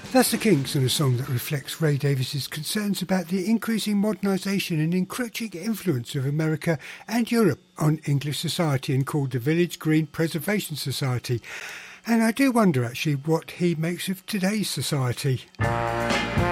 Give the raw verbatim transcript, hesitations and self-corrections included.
That's The Kinks, and a song that reflects Ray Davies's concerns about the increasing modernisation and encroaching influence of America and Europe on English society, and called the Village Green Preservation Society. And I do wonder actually what he makes of today's society.